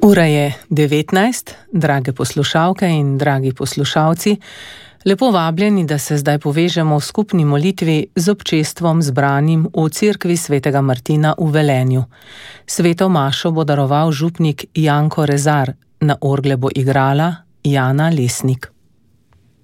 Ura je 19, drage poslušalke in dragi poslušalci. Lepo vabljeni, da se zdaj povežemo v skupni molitvi z občestvom zbranim v Cerkvi svetega Martina v Velenju. Sveto mašo bo daroval župnik Janko Rezar, na orgle bo igrala Jana Lesnik.